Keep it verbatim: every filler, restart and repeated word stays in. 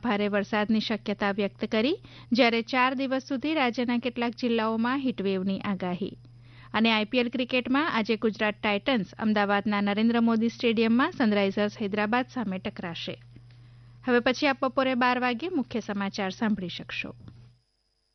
જિલ્લાઓમાં ભારે વરસાદની શક્યતા વ્યક્ત કરી જ્યારે ચાર દિવસ સુધી રાજ્યના કેટલાક જિલ્લાઓમાં હીટવેવની આગાહી અને આઈપીએલ ક્રિકેટમાં આજે ગુજરાત ટાઇટન્સ અમદાવાદના નરેન્દ્ર મોદી સ્ટેડિયમમાં સનરાઇઝર્સ હૈદરાબાદ સામે ટકરાશે. હવે પછી આપ બપોરે બાર વાગ્યે મુખ્ય સમાચાર સાંભળી શકશો.